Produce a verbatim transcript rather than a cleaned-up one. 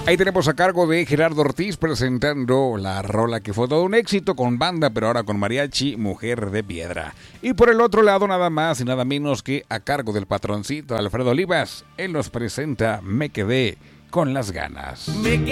Ahí tenemos a cargo de Gerardo Ortiz presentando la rola que fue todo un éxito con banda, pero ahora con mariachi, Mujer de Piedra. Y por el otro lado, nada más y nada menos que a cargo del patroncito Alfredo Olivas, él nos presenta Me Quedé con las Ganas. Me